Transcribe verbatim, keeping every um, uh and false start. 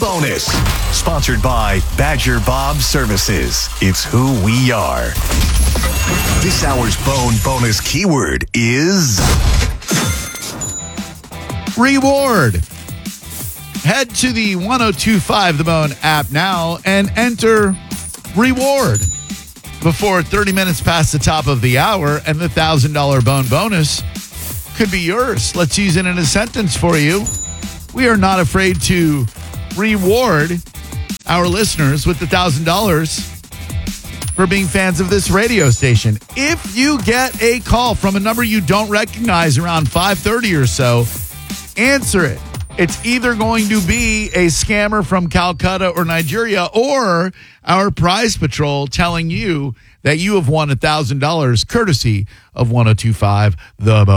Bonus. Sponsored by Badger Bob Services. It's who we are. This hour's Bone Bonus keyword is reward. Head to the one oh two point five The Bone app now and enter reward before thirty minutes past the top of the hour, and the one thousand dollars Bone Bonus could be yours. Let's use it in a sentence for you. We are not afraid to reward our listeners with the one thousand dollars for being fans of this radio station. If you get a call from a number you don't recognize around five thirty or so, answer it. It's either going to be a scammer from Calcutta or Nigeria, or our prize patrol telling you that you have won one thousand dollars courtesy of one oh two point five The Bone.